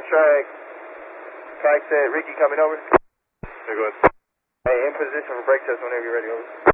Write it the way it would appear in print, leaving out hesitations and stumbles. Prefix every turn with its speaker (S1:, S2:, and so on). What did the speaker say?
S1: track set, Ricky coming over.
S2: Yeah, go ahead.
S1: Hey, in position for brake test whenever you're ready, over.